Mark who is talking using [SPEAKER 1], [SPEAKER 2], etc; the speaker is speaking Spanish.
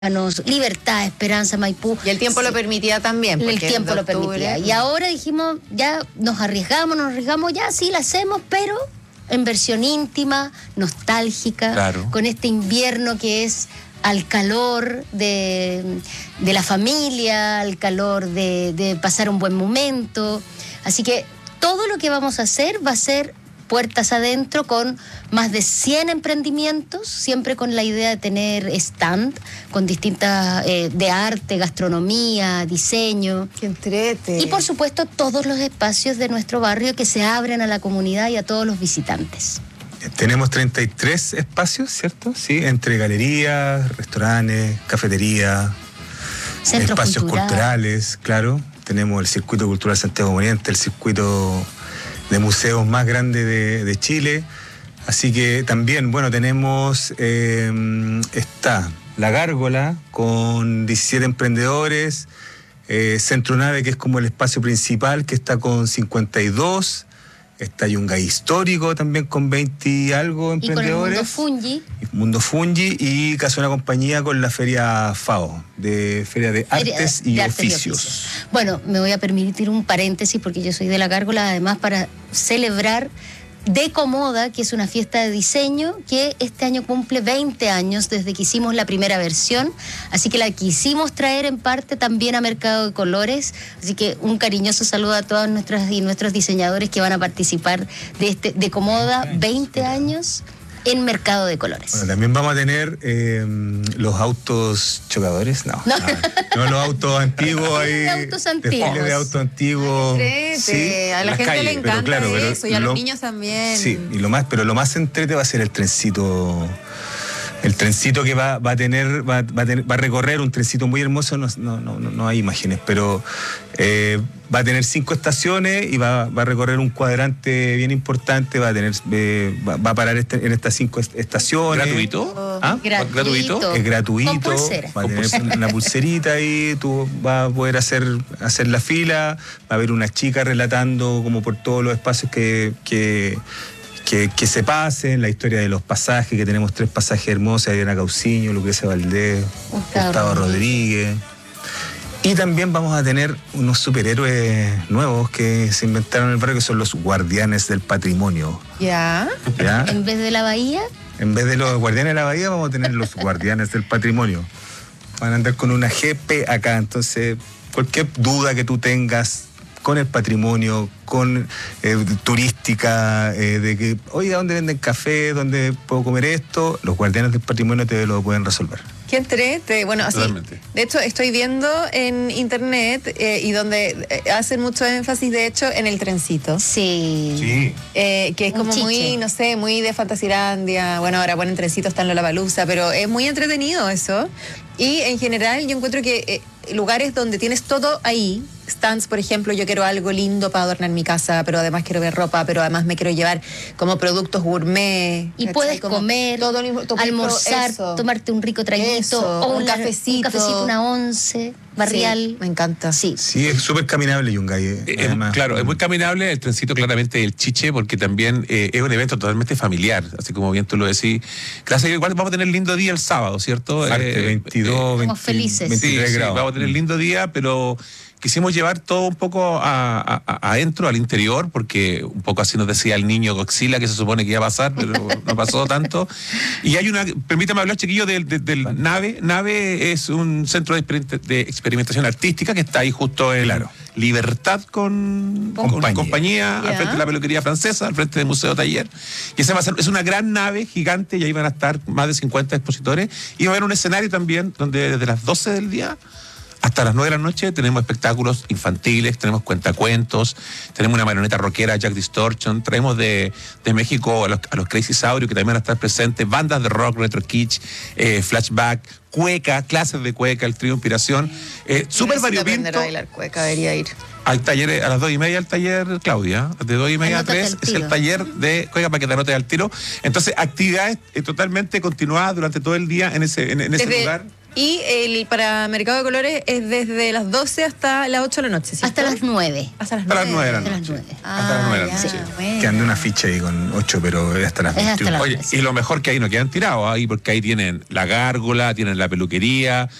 [SPEAKER 1] Libertad, Esperanza, Maipú.
[SPEAKER 2] Y el tiempo lo permitía también.
[SPEAKER 1] El tiempo lo permitía. Y ahora dijimos, ya nos arriesgamos, ya sí la hacemos, pero en versión íntima, nostálgica,
[SPEAKER 3] claro,
[SPEAKER 1] con este invierno que es al calor de la familia, al calor de pasar un buen momento. Así que todo lo que vamos a hacer va a ser puertas adentro, con más de 100 emprendimientos, siempre con la idea de tener stand con distintas de arte, gastronomía, diseño.
[SPEAKER 2] ¡Qué entrete!
[SPEAKER 1] Y por supuesto todos los espacios de nuestro barrio que se abren a la comunidad y a todos los visitantes.
[SPEAKER 4] Tenemos 33 espacios, ¿cierto? Sí, entre galerías, restaurantes, cafeterías, espacios culturales, claro. Tenemos el Circuito Cultural Santiago Moriente, el circuito de museos más grande de Chile. Así que también, bueno, tenemos, está La Gárgola con 17 emprendedores, Centro Nave, que es como el espacio principal, que está con 52, está Yungay Histórico también con 20 y algo emprendedores.
[SPEAKER 1] Y con el
[SPEAKER 4] Mundo Fungi, y Casa Una Compañía con la Feria FAO, de Feria de Artes y Oficios.
[SPEAKER 1] Bueno, me voy a permitir un paréntesis porque yo soy de La Gárgola, además para celebrar Decomoda, que es una fiesta de diseño que este año cumple 20 años desde que hicimos la primera versión, así que la quisimos traer en parte también a Mercado de Colores, así que un cariñoso saludo a todas nuestros diseñadores que van a participar de este Decomoda 20 años en Mercado de Colores.
[SPEAKER 4] Bueno, también vamos a tener los autos chocadores, no, los autos antiguos ahí.
[SPEAKER 1] De autos antiguos.
[SPEAKER 4] De autos antiguos.
[SPEAKER 2] Sí, a la gente
[SPEAKER 4] calles,
[SPEAKER 2] le encanta,
[SPEAKER 4] pero
[SPEAKER 2] eso, y a los niños también.
[SPEAKER 4] Sí, pero lo más entrete va a ser el trencito. El trencito que va a recorrer, un trencito muy hermoso, no hay imágenes, pero va a tener 5 estaciones y va a recorrer un cuadrante bien importante, va a parar en estas 5 estaciones.
[SPEAKER 3] ¿Gratuito?
[SPEAKER 1] ¿Gratuito?
[SPEAKER 4] Es gratuito.
[SPEAKER 1] Con pulsera.
[SPEAKER 4] Va a tener una pulserita ahí, tú vas a poder hacer la fila, va a haber una chica relatando como por todos los espacios que se pasen, la historia de los pasajes, que tenemos 3 pasajes hermosos: Adriana Cauciño, Lucrecia Valdés, Gustavo Rodríguez. Y también vamos a tener unos superhéroes nuevos que se inventaron en el barrio, que son los guardianes del patrimonio.
[SPEAKER 2] ¿Ya?
[SPEAKER 1] En vez de la bahía.
[SPEAKER 4] En vez de los guardianes de la bahía, vamos a tener los guardianes del patrimonio. Van a andar con una GP acá, entonces cualquier duda que tú tengas con el patrimonio, con turística, de que, oiga, ¿dónde venden café? ¿Dónde puedo comer esto? Los guardianes del patrimonio te lo pueden resolver.
[SPEAKER 2] Qué entrete. Bueno, así, de hecho, estoy viendo en internet y donde hacen mucho énfasis, de hecho, en el trencito.
[SPEAKER 1] Sí.
[SPEAKER 2] Que es como muy, no sé, muy de Fantasilandia. Bueno, ahora ponen trencito, está en Lollapalooza, pero es muy entretenido eso. Y en general yo encuentro que lugares donde tienes todo ahí, stands, por ejemplo, yo quiero algo lindo para adornar mi casa, pero además quiero ver ropa, pero además me quiero llevar como productos gourmet.
[SPEAKER 1] Y puedes comer, almorzar, tomarte un rico traguito, o un cafecito, una once barrial.
[SPEAKER 2] Sí, me encanta.
[SPEAKER 1] Sí,
[SPEAKER 4] es súper caminable Yungay.
[SPEAKER 3] Claro, es muy caminable, el trencito claramente el chiche, porque también es un evento totalmente familiar, así como bien tú lo decís. Gracias, igual vamos a tener lindo día el sábado, ¿cierto?
[SPEAKER 4] 22,
[SPEAKER 1] felices.
[SPEAKER 4] 23 grados.
[SPEAKER 3] Vamos a tener lindo día, pero quisimos llevar todo un poco adentro, al interior, porque un poco así nos decía el niño Godzilla, que se supone que iba a pasar, pero no pasó tanto. Y hay permítame hablar, chiquillo, del Nave. Nave es un centro de experimentación artística que está ahí justo en Libertad con compañía, al frente de la peluquería francesa, al frente del Museo Taller. Y esa es una gran nave gigante, y ahí van a estar más de 50 expositores. Y va a haber un escenario también donde desde las 12 del día hasta las 9 de la noche tenemos espectáculos infantiles, tenemos cuentacuentos, tenemos una marioneta rockera, Jack Distortion, traemos de México a los Crazy Saurio, que también van a estar presentes, bandas de rock, retro kitsch, flashback, cueca, clases de cueca, el trío Inspiración, súper variopinto.
[SPEAKER 2] Aprender a bailar cueca, debería ir.
[SPEAKER 3] Al taller, a las 2:30 al taller, Claudia, de 2:30 a 3 es el taller de cueca para que te anotes al tiro. Entonces, actividades totalmente continuadas durante todo el día en ese lugar.
[SPEAKER 2] Y para Mercado de Colores es desde las 12 hasta las 8 de la noche, ¿cierto?
[SPEAKER 1] Hasta las 9.
[SPEAKER 2] Hasta las
[SPEAKER 3] Hasta las
[SPEAKER 2] 9.
[SPEAKER 3] 9 de la
[SPEAKER 1] Hasta las
[SPEAKER 3] noche.
[SPEAKER 1] 9.
[SPEAKER 3] Hasta las 9 de la
[SPEAKER 2] ya,
[SPEAKER 3] noche.
[SPEAKER 2] bueno.
[SPEAKER 4] Que ande una ficha ahí con 8, pero es hasta las
[SPEAKER 1] Es hasta
[SPEAKER 4] 21.
[SPEAKER 1] las-
[SPEAKER 3] Oye, y lo mejor que ahí no quedan tirados, ahí porque ahí tienen la gárgola, tienen la peluquería,